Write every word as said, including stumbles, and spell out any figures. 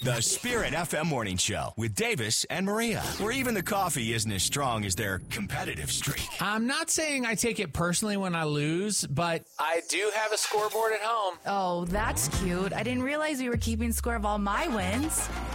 The Spirit F M Morning Show with Davis and Maria, where even the coffee isn't as strong as their competitive streak. I'm not saying I take it personally when I lose, but I do have a scoreboard at home. Oh, that's cute. I didn't realize you were keeping score of all my wins.